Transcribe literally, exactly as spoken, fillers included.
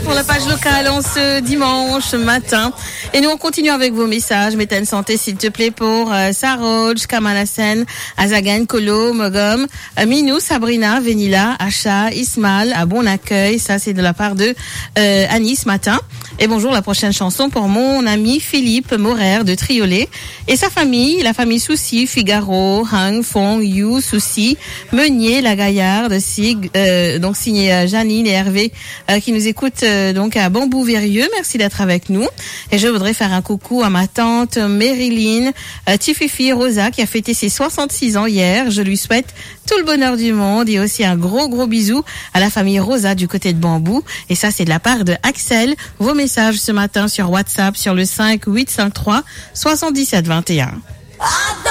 pour la page locale en ce dimanche matin. Et nous, on continue avec vos messages. Mettez une santé, s'il te plaît, pour euh, Saroj, Kamalasen, Azagan, Kolo, Mogom, euh, Minou, Sabrina, Venila, Acha, Ismaël, à bon accueil. Ça, c'est de la part de euh, Annie ce matin. Et bonjour, la prochaine chanson pour mon ami Philippe Morer de Triolet et sa famille, la famille Souci, Figaro, Hang, Fong, Yu, Souci, Meunier, La Gaillarde, Sig, euh, donc signé euh, Janine et Hervé euh, qui nous écoutent euh, donc à Bambou-Vérieux. Merci d'être avec nous. Et je voudrais faire un coucou à ma tante Marilyn, euh, Tififi Rosa qui a fêté ses soixante-six ans hier. Je lui souhaite tout le bonheur du monde et aussi un gros gros bisou à la famille Rosa du côté de Bambou. Et ça, c'est de la part de Axel. Vos messages ce matin sur WhatsApp sur le cinq huit cinq trois soixante-dix-sept vingt et un.